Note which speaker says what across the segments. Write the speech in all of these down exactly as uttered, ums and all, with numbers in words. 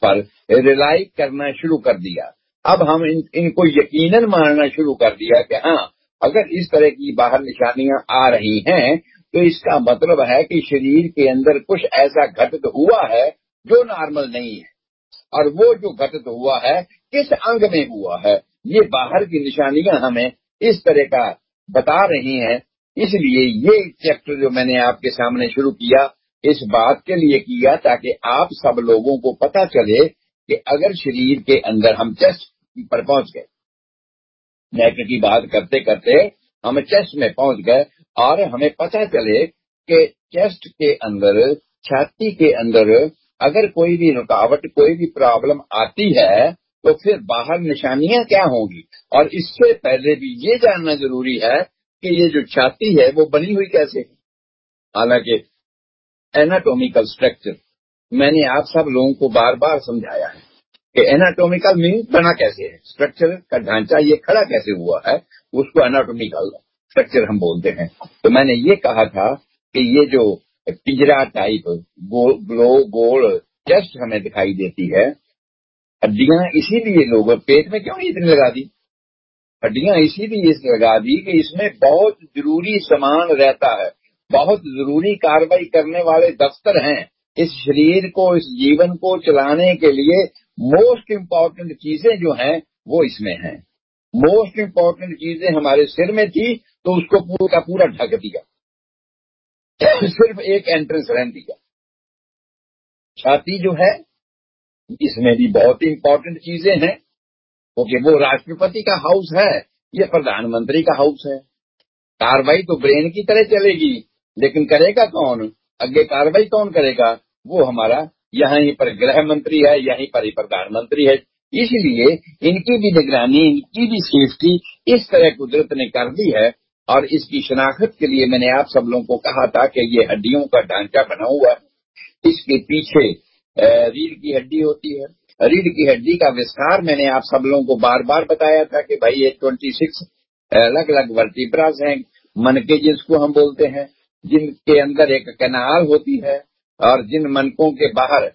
Speaker 1: पर रिलाई करना शुरू कर दिया। अब हम इन, इनको यकीनन मानना शुरू कर दिया कि हाँ, अगर इस तरह की बाहर निशानियां आ रही हैं तो इसका मतलब है कि शरीर के अंदर कुछ ऐसा घटित हुआ है जो नॉर्मल नहीं है, और वो जो घटित हुआ है किस अंग में हुआ है, ये बाहर की निशानियां हमें इस तरह का बता रही हैं। इसलिए ये चैप्टर जो मैंने आपके सामने शुरू किया, इस बात के लिए किया ताकि आप सब लोगों को पता चले कि अगर शरीर के अंदर हम चेस्ट पर पहुंच गए, नेक की बात करते करते हम चेस्ट में पहुंच गए और हमें पता चले कि चेस्ट के अंदर, छाती के अंदर अगर कोई भी रुकावट, कोई भी प्रॉब्लम आती है तो फिर बाहर निशानियां क्या होंगी। और इससे पहले भी ये जानना जरूरी है कि ये जो छाती है वो बनी हुई कैसे है। हालांकि एनाटॉमिकल स्ट्रक्चर मैंने आप सब लोगों को बार बार समझाया है कि एनाटॉमिकल मीन बना कैसे है, स्ट्रक्चर का ढांचा ये खड़ा कैसे हुआ है, उसको एनाटॉमिकल स्ट्रक्चर हम बोलते हैं। तो मैंने ये कहा था कि ये जो पिंजरा टाइप गोल ग्लो गोल चेस्ट हमें दिखाई देती है, हड्डियां इसीलिए लोग पेट में क्यों नहीं इतनी लगा दी, हड्डियां इसीलिए इस लगा दी कि इसमें बहुत जरूरी सामान रहता है, बहुत जरूरी कार्रवाई करने वाले दफ्तर हैं इस शरीर को, इस जीवन को चलाने के लिए। मोस्ट इम्पोर्टेंट चीजें जो हैं वो इसमें हैं। मोस्ट इम्पोर्टेंट चीजें हमारे सिर में थी तो उसको पूरा का पूरा ढक दिया सिर्फ एक एंट्रेंस रहने दिया। छाती जो है इसमें भी बहुत इंपॉर्टेंट चीजें हैं, क्योंकि वो राष्ट्रपति का हाउस है, ये प्रधानमंत्री का हाउस है। कार्रवाई तो ब्रेन की तरह चलेगी, लेकिन करेगा कौन, आगे कार्रवाई कौन करेगा, वो हमारा यहीं पर गृह मंत्री है, यहीं पर ही प्रधानमंत्री है। इसलिए इनकी भी निगरानी, इनकी भी सेफ्टी इस तरह कुदरत ने कर दी है। और इसकी शनाख्त के लिए मैंने आप सब लोगों को कहा था कि ये हड्डियों का ढांचा बना हुआ है, इसके पीछे रीढ़ की हड्डी होती है। रीढ़ की हड्डी का विस्तार मैंने आप सब लोगों को बार बार बताया था कि भाई ये छब्बीस अलग अलग वर्टिब्रास हैं, मनके जिसको हम बोलते हैं, जिनके अंदर एक कैनाल होती है और जिन मनकों के बाहर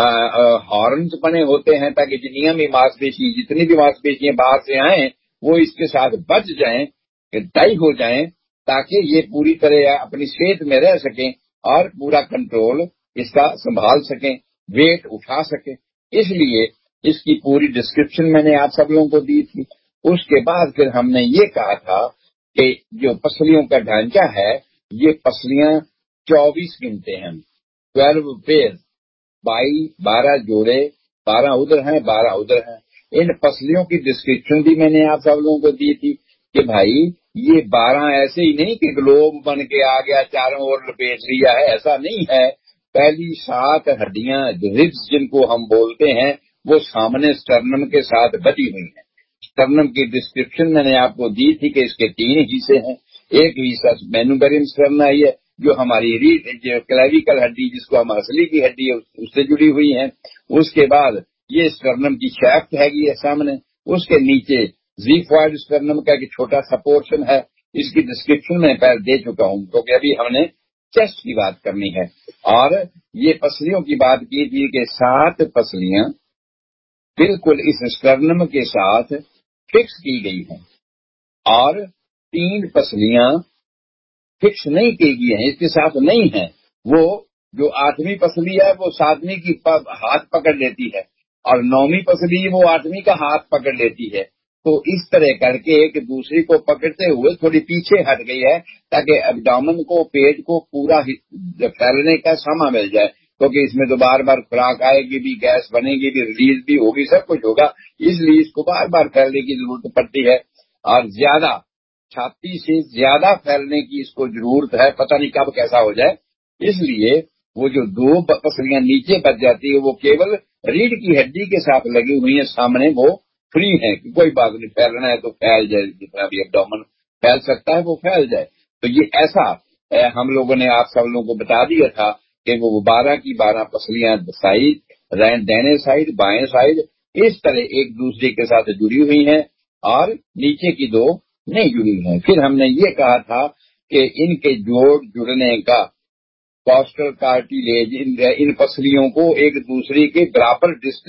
Speaker 1: हॉर्न्स बने होते हैं ताकि जितनी भी मांसपेशी जितनी भी मांसपेशियां बाहर से आए वो इसके साथ बच जाएं, टाई हो जाएं, ताकि ये पूरी तरह अपनी सेहत में रह सकें और पूरा कंट्रोल इसका संभाल सकें, वेट उठा सकें। इसलिए इसकी पूरी डिस्क्रिप्शन मैंने आप सब लोगों को दी थी। उसके बाद फिर हमने ये कहा था कि जो पसलियों का ढांचा है, ये पसलियां चौबीस गिनते हैं, ट्वेल्व पेयर, बाई बारह जोड़े, बारह उधर हैं बारह उधर हैं। इन पसलियों की डिस्क्रिप्शन भी मैंने आप सब लोगों को दी थी कि भाई ये बारह ऐसे ही नहीं कि ग्लोब बन के आ गया चारों ओर लपेट लिया है, ऐसा नहीं है। पहली सात हड्डियां रिब्स जिनको हम बोलते हैं वो सामने स्टर्नम के साथ बटी हुई हैं। स्टर्नम की डिस्क्रिप्शन मैंने आपको दी थी कि इसके तीन हिस्से हैं। एक हिस्सा मैनुबेरियम स्टर्ना है जो हमारी रीढ़ जो क्लेविकल हड्डी जिसको हम असली की हड्डी है उससे जुड़ी हुई है। उसके बाद ये स्टर्नम की शैफ्ट हैगी है सामने, उसके नीचे ज़ीफॉइड स्टर्नम का एक छोटा सा पोर्शन है। इसकी डिस्क्रिप्शन मैं पहले दे चुका हूं, क्योंकि अभी हमने चेस्ट की बात करनी है। और ये पसलियों की बात की थी कि सात पसलियां बिल्कुल इस स्टर्नम के साथ फिक्स की गई हैं और तीन पसलियां फिक्स नहीं की गई हैं, इसके साथ नहीं है। वो जो आठवीं पसली है वो सातवीं की हाथ पकड़ लेती है और नौवीं पसली वो आठवीं का हाथ पकड़ लेती है। तो इस तरह करके एक दूसरे को पकड़ते हुए थोड़ी पीछे हट गई है ताकि एब्डोमेन को, पेट को पूरा फैलने का समय मिल जाए, क्योंकि इसमें तो बार बार खुराक आएगी भी, गैस बनेगी भी, रिलीज भी होगी, सब कुछ होगा, इसलिए इसको बार बार फैलने की जरूरत पड़ती है। और ज्यादा छाती से ज्यादा फैलने की इसको जरूरत है, पता नहीं कब कैसा हो जाए। इसलिए वो जो दो पसलियां नीचे बच जाती है वो केवल रीढ़ की हड्डी के साथ लगी हुई है, सामने वो फ्री है कि कोई बात नहीं, फैलना है तो फैल जाए, जितना भी एब्डोमेन फैल सकता है वो फैल जाए। तो ये ऐसा हम लोगों ने आप सब लोगों को बता दिया था कि वो बारह की बारह पसलियां साइड, दाहिने साइड, बाएं साइड इस तरह एक दूसरे के साथ जुड़ी हुई हैं और नीचे की दो नहीं जुड़ी हैं। फिर हमने ये कहा था कि इनके जोड़ जुड़ने का कॉस्टल कार्टिलेज इन, इन पसलियों को एक दूसरे के बराबर डिस्टेंस